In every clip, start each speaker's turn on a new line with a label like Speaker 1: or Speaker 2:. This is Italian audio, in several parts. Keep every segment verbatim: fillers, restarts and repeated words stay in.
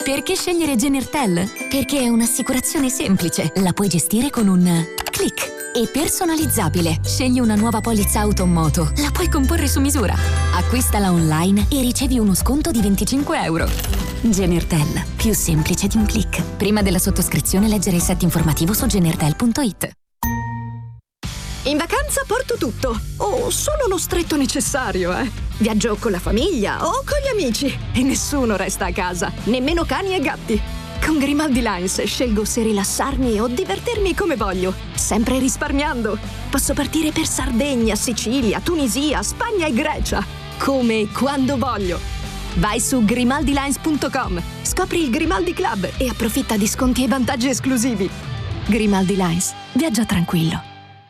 Speaker 1: Perché scegliere Genertel? Perché è un'assicurazione semplice, la puoi gestire con un click. E personalizzabile. Scegli una nuova polizza auto o moto, la puoi comporre su misura. Acquistala online e ricevi uno sconto di venticinque euro. Genertel, più semplice di un click. Prima della sottoscrizione leggere il set informativo su genertel punto it.
Speaker 2: In vacanza porto tutto, o solo lo stretto necessario, eh. Viaggio con la famiglia o con gli amici e nessuno resta a casa, nemmeno cani e gatti. Con Grimaldi Lines scelgo se rilassarmi o divertirmi come voglio, sempre risparmiando. Posso partire per Sardegna, Sicilia, Tunisia, Spagna e Grecia, come e quando voglio. Vai su grimaldi lines punto com, scopri il Grimaldi Club e approfitta di sconti e vantaggi esclusivi. Grimaldi Lines, viaggia tranquillo.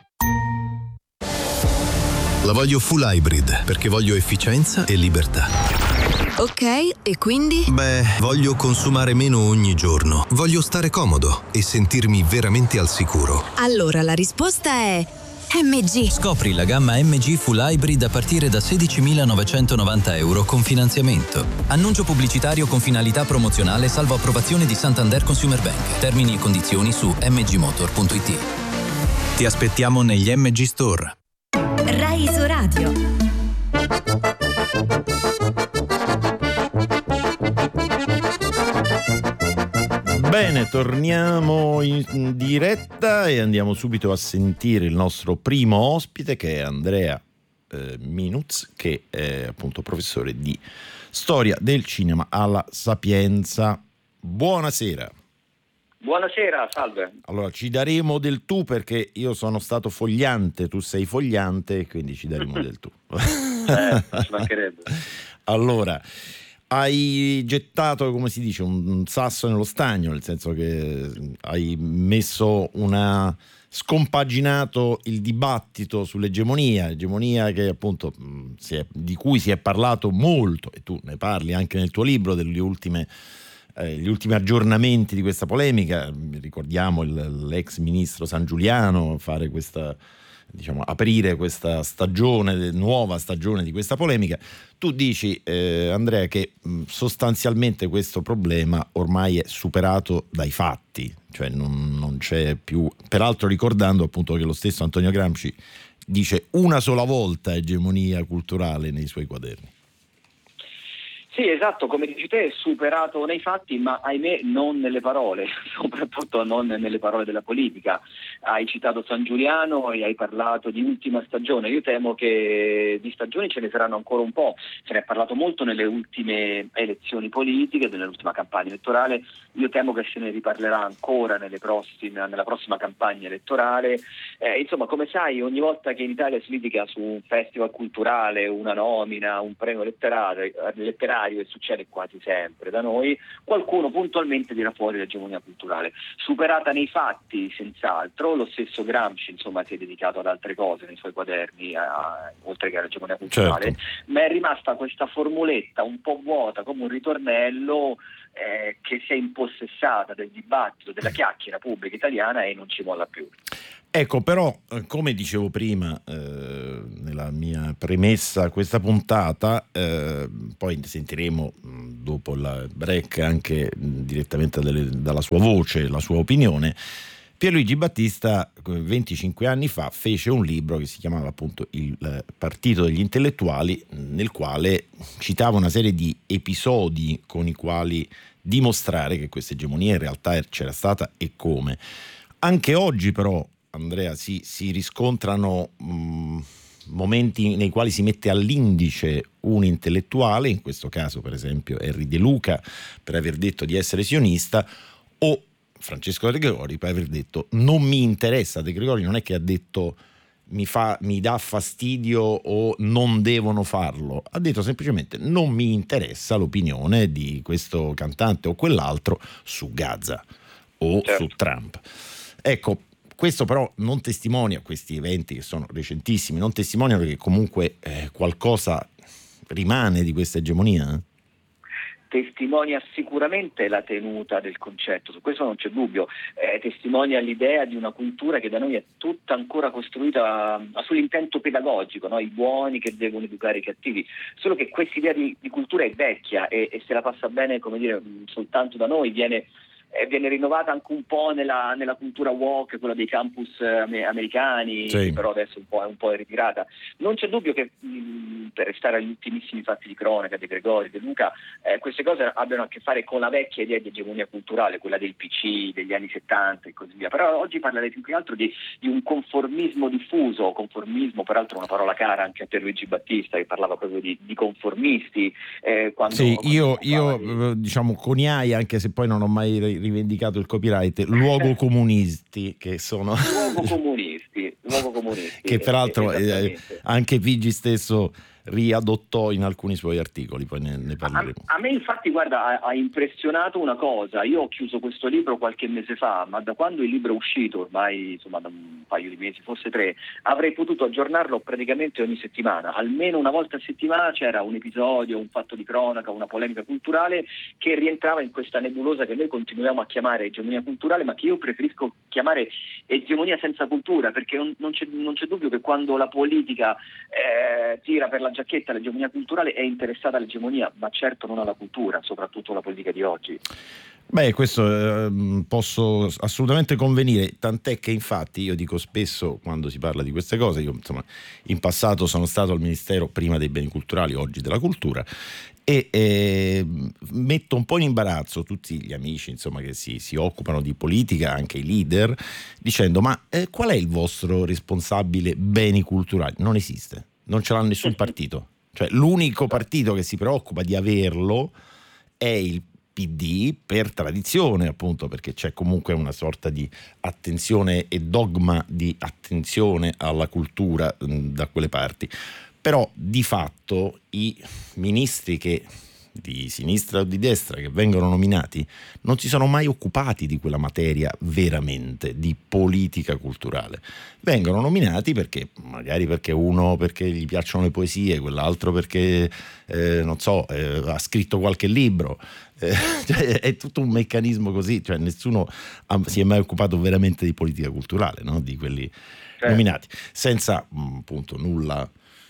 Speaker 3: La voglio full hybrid perché voglio efficienza e libertà.
Speaker 2: Ok, e quindi?
Speaker 3: Beh, voglio consumare meno ogni giorno. Voglio stare comodo e sentirmi veramente al sicuro.
Speaker 2: Allora la risposta è M G.
Speaker 4: Scopri la gamma M G Full Hybrid a partire da sedicimilanovancentonovanta euro con finanziamento. Annuncio pubblicitario con finalità promozionale salvo approvazione di Santander Consumer Bank. Termini e condizioni su m g motor punto i t.
Speaker 5: Ti aspettiamo negli M G Store.
Speaker 1: Rai Isoradio.
Speaker 6: Bene, torniamo in diretta e andiamo subito a sentire il nostro primo ospite, che è Andrea eh, Minuz, che è appunto professore di storia del cinema alla Sapienza. Buonasera.
Speaker 7: Buonasera, salve.
Speaker 6: Allora, ci daremo del tu perché io sono stato fogliante, tu sei fogliante, quindi ci daremo del tu.
Speaker 7: Eh, ci mancherebbe.
Speaker 6: Allora, hai gettato, come si dice, un, un sasso nello stagno, nel senso che hai messo una scompaginato il dibattito sull'egemonia, egemonia che appunto si è, di cui si è parlato molto, e tu ne parli anche nel tuo libro, delle ultime eh, gli ultimi aggiornamenti di questa polemica. Ricordiamo il, l'ex ministro Sangiuliano fare questa, diciamo, aprire questa stagione, nuova stagione di questa polemica. Tu dici, eh, Andrea, che mh, sostanzialmente questo problema ormai è superato dai fatti, cioè non, non c'è più, peraltro ricordando appunto che lo stesso Antonio Gramsci dice una sola volta egemonia culturale nei suoi quaderni.
Speaker 7: Sì, esatto, come dici te, è superato nei fatti, ma ahimè non nelle parole, soprattutto non nelle parole della politica. Hai citato Sangiuliano e hai parlato di ultima stagione. Io temo che di stagioni ce ne saranno ancora un po'. Se ne è parlato molto nelle ultime elezioni politiche, nell'ultima campagna elettorale. Io temo che se ne riparlerà ancora nelle prossime, nella prossima campagna elettorale. Eh, insomma, come sai, ogni volta che in Italia si litiga su un festival culturale, una nomina, un premio letterario, letterario e succede quasi sempre da noi, qualcuno puntualmente dirà fuori l'egemonia culturale. Superata nei fatti, senz'altro. Lo stesso Gramsci, insomma, si è dedicato ad altre cose nei suoi quaderni, a, oltre che all'egemonia culturale, certo. Ma è rimasta questa formuletta un po' vuota, come un ritornello, eh, che si è impossessata del dibattito, della chiacchiera pubblica italiana e non ci molla più.
Speaker 6: Ecco, però, come dicevo prima eh, nella mia premessa a questa puntata, eh, poi sentiremo mh, dopo il break anche mh, direttamente delle, dalla sua voce, la sua opinione. Pierluigi Battista venticinque anni fa fece un libro che si chiamava appunto Il Partito degli Intellettuali, nel quale citava una serie di episodi con i quali dimostrare che questa egemonia in realtà c'era stata e come. Anche oggi però, Andrea, si, si riscontrano mh, momenti nei quali si mette all'indice un intellettuale, in questo caso per esempio Erri De Luca per aver detto di essere sionista, o Francesco De Gregori per aver detto non mi interessa. De Gregori non è che ha detto mi, fa, mi dà fastidio o non devono farlo, ha detto semplicemente non mi interessa l'opinione di questo cantante o quell'altro su Gaza o certo. su Trump. Ecco, questo però non testimonia, questi eventi che sono recentissimi, non testimoniano che comunque eh, qualcosa rimane di questa egemonia?
Speaker 7: testimonia sicuramente la tenuta del concetto, su questo non c'è dubbio, eh, testimonia l'idea di una cultura che da noi è tutta ancora costruita sull'intento pedagogico, no? I buoni che devono educare i cattivi, solo che questa idea di, di cultura è vecchia e, e se la passa bene, come dire, soltanto da noi, viene eh, viene rinnovata anche un po' nella, nella cultura woke, quella dei campus eh, americani,
Speaker 6: sì.
Speaker 7: però adesso un po' è un po' ritirata. Non c'è dubbio che, mh, per restare agli ultimissimi fatti di cronaca di Gregori, De Luca, eh, queste cose abbiano a che fare con la vecchia idea di egemonia culturale, quella del P C, degli anni settanta e così via. Però oggi parlerei più che altro di, di un conformismo diffuso, conformismo peraltro una parola cara anche a te Luigi Battista, che parlava proprio di, di conformisti. Eh, quando,
Speaker 6: sì,
Speaker 7: quando
Speaker 6: io, io
Speaker 7: di...
Speaker 6: diciamo coniai, anche se poi non ho mai rivendicato il copyright, luogo comunisti, che sono
Speaker 7: luogo comunisti, luogo comunisti
Speaker 6: che peraltro eh,
Speaker 7: esattamente.
Speaker 6: anche Vigi stesso riadottò in alcuni suoi articoli, poi ne, ne parleremo.
Speaker 7: A, a me infatti guarda ha, ha impressionato una cosa. Io ho chiuso questo libro qualche mese fa, ma da quando il libro è uscito, ormai insomma da un paio di mesi, forse tre, avrei potuto aggiornarlo praticamente ogni settimana, almeno una volta a settimana c'era un episodio, un fatto di cronaca, una polemica culturale che rientrava in questa nebulosa che noi continuiamo a chiamare egemonia culturale, ma che io preferisco chiamare egemonia senza cultura, perché non, non, c'è, non c'è dubbio che quando la politica eh, tira per la giacchetta l'egemonia culturale è interessata all'egemonia, ma certo non alla cultura, soprattutto la politica di oggi.
Speaker 6: Beh, questo eh, posso assolutamente convenire, tant'è che infatti io dico spesso quando si parla di queste cose, io insomma in passato sono stato al Ministero prima dei beni culturali, oggi della cultura, e eh, metto un po' in imbarazzo tutti gli amici insomma che si, si occupano di politica, anche i leader, dicendo ma eh, qual è il vostro responsabile beni culturali? Non esiste, non ce l'ha nessun partito, cioè l'unico partito che si preoccupa di averlo è il P D, per tradizione appunto, perché c'è comunque una sorta di attenzione e dogma di attenzione alla cultura mh, da quelle parti. Però di fatto i ministri che di sinistra o di destra che vengono nominati non si sono mai occupati di quella materia veramente, di politica culturale. Vengono nominati perché magari perché uno perché gli piacciono le poesie, quell'altro perché eh, non so, eh, ha scritto qualche libro. Eh, cioè, è tutto un meccanismo così, cioè nessuno ha, si è mai occupato veramente di politica culturale, no? Di quelli certo. nominati, senza mh, appunto nulla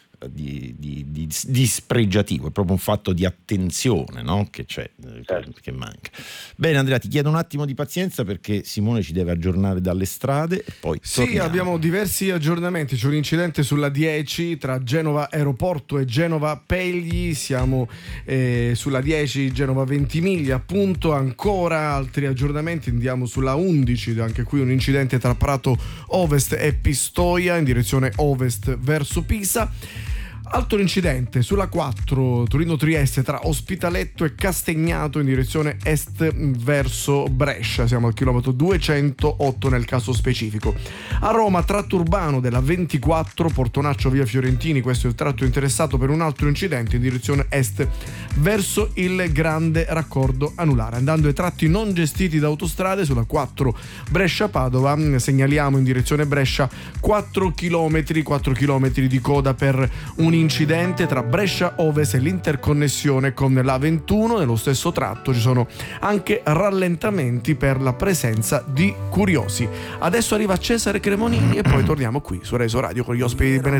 Speaker 6: Di, di, di, di spregiativo, è proprio un fatto di attenzione, no? Che c'è, certo. che manca. Bene Andrea, ti chiedo un attimo di pazienza perché Simone ci deve aggiornare dalle strade e poi
Speaker 8: sì,
Speaker 6: torniamo.
Speaker 8: Abbiamo diversi aggiornamenti. C'è un incidente sulla dieci tra Genova Aeroporto e Genova Pegli, siamo eh, sulla dieci Genova Ventimiglia appunto. Ancora altri aggiornamenti, andiamo sulla undici, anche qui un incidente tra Prato Ovest e Pistoia in direzione ovest verso Pisa. Altro incidente sulla quattro Torino-Trieste tra Ospitaletto e Castagnato in direzione est verso Brescia, siamo al chilometro duecentootto nel caso specifico. A Roma tratto urbano della ventiquattro Portonaccio via Fiorentini, questo è il tratto interessato per un altro incidente in direzione est verso il grande raccordo anulare. Andando ai tratti non gestiti da autostrade, sulla quattro Brescia-Padova segnaliamo in direzione Brescia quattro chilometri di coda per un incidente tra Brescia Ovest e l'interconnessione con la ventuno. Nello stesso tratto ci sono anche rallentamenti per la presenza di curiosi. Adesso arriva Cesare Cremonini e poi torniamo qui su Reso Radio con gli ospiti di Benedetto.